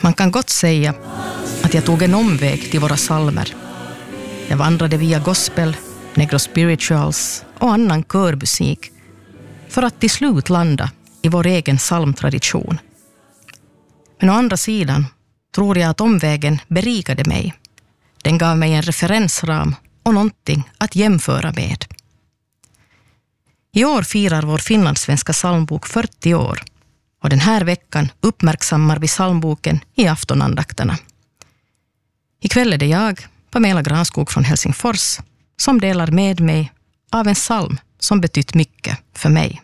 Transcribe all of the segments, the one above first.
Man kan gott säga att jag tog en omväg till våra psalmer. Jag vandrade via gospel, negro spirituals och annan körmusik för att till slut landa i vår egen psalmtradition. Men å andra sidan tror jag att omvägen berikade mig. Den gav mig en referensram och någonting att jämföra med. I år firar vår finlandssvenska psalmbok 40 år och den här veckan uppmärksammar vi psalmboken i aftonandakterna. Ikväll är det jag, Pamela Granskog från Helsingfors, som delar med mig av en psalm som betytt mycket för mig.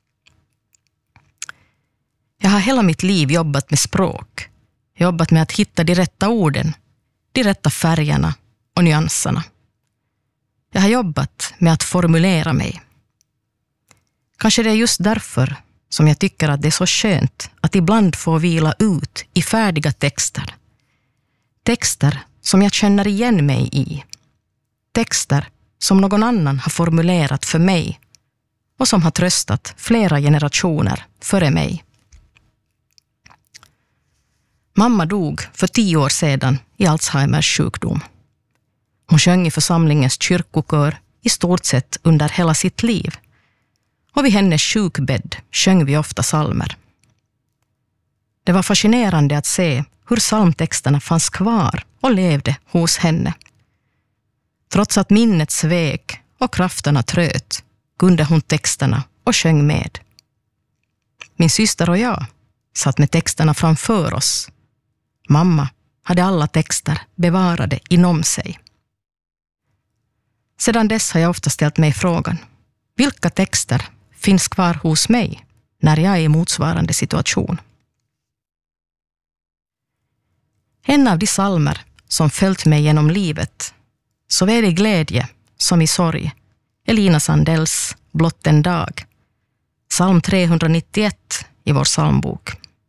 Jag har hela mitt liv jobbat med språk. Jobbat med att hitta de rätta orden, de rätta färgerna och nyanserna. Jag har jobbat med att formulera mig. Kanske det är just därför som jag tycker att det är så skönt att ibland få vila ut i färdiga texter. Texter som jag känner igen mig i. Texter som någon annan har formulerat för mig och som har tröstat flera generationer före mig. Mamma dog för 10 år sedan i Alzheimers sjukdom. Hon sjöng i församlingens kyrkokör i stort sett under hela sitt liv. Och vid hennes sjukbädd sjöng vi ofta psalmer. Det var fascinerande att se hur psalmtexterna fanns kvar och levde hos henne. Trots att minnet svek och krafterna tröt kunde hon texterna och sjöng med. Min syster och jag satt med texterna framför oss. Mamma hade alla texter bevarade inom sig. Sedan dess har jag ofta ställt mig frågan: vilka texter finns kvar hos mig när jag är i motsvarande situation? En av de psalmer som följt mig genom livet, såväl i glädje som i sorg, är Lina Sandells Blott en dag, psalm 391 i vår psalmbok.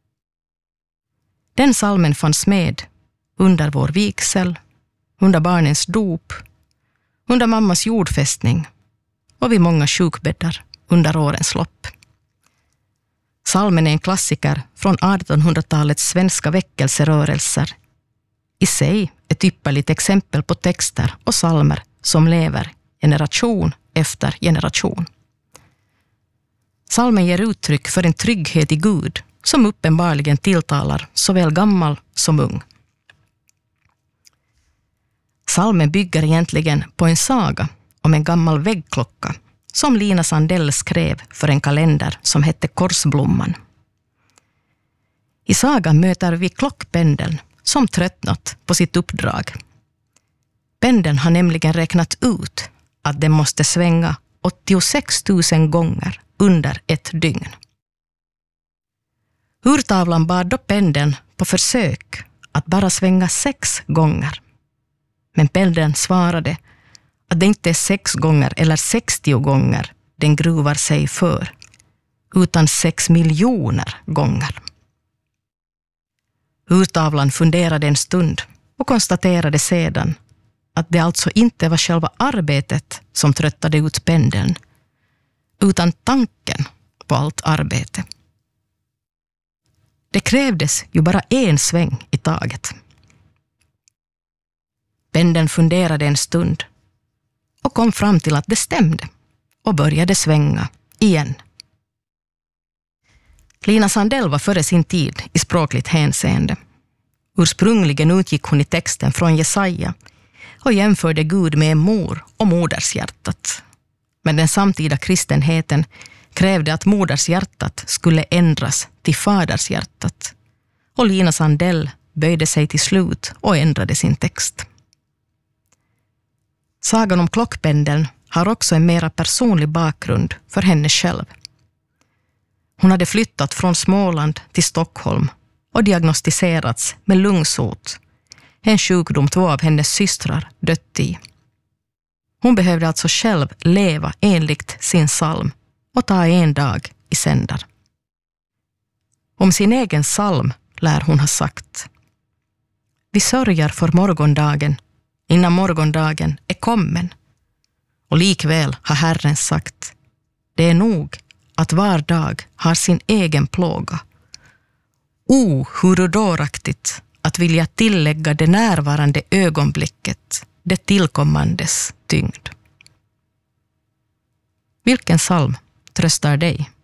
Den psalmen fanns med under vår vigsel, under barnens dop, under mammas jordfästning och vid många sjukbäddar under årens lopp. Psalmen är en klassiker från 1800-talets svenska väckelserörelser. I sig ett ypperligt exempel på texter och psalmer som lever generation efter generation. Psalmen ger uttryck för en trygghet i Gud som uppenbarligen tilltalar såväl gammal som ung. Psalmen bygger egentligen på en saga om en gammal väggklocka som Lina Sandell skrev för en kalender som hette Korsblomman. I sagan möter vi klockpendeln som tröttnat på sitt uppdrag. Pendeln har nämligen räknat ut att den måste svänga 86 000 gånger under ett dygn. Urtavlan bad då pendeln på försök att bara svänga 6 gånger. Men pendeln svarade att det inte är 6 gånger eller 60 gånger den gruvar sig för, utan 6 miljoner gånger. Urtavlan funderade en stund och konstaterade sedan att det alltså inte var själva arbetet som tröttade ut pendeln, utan tanken på allt arbete. Det krävdes ju bara en sväng i taget. Pendeln funderade en stund och kom fram till att det stämde och började svänga igen. Lina Sandell var före sin tid i språkligt hänseende. Ursprungligen utgick hon i texten från Jesaja och jämförde Gud med en mor och modershjärtat. Men den samtida kristenheten krävde att modershjärtat skulle ändras till fadershjärtat. Och Lina Sandell böjde sig till slut och ändrade sin text. Sagan om klockpendeln har också en mera personlig bakgrund för henne själv. Hon hade flyttat från Småland till Stockholm och diagnostiserats med lungsot, en sjukdom 2 av hennes systrar dött i. Hon behövde alltså själv leva enligt sin psalm och ta en dag i sänder. Om sin egen psalm lär hon ha sagt: vi sörjer för morgondagen innan morgondagen är kommen. Och likväl har Herren sagt: det är nog att var dag har sin egen plåga. Hur dåraktigt att vilja tillägga det närvarande ögonblicket, det tillkommandes tyngd. Vilken psalm tröstar dig?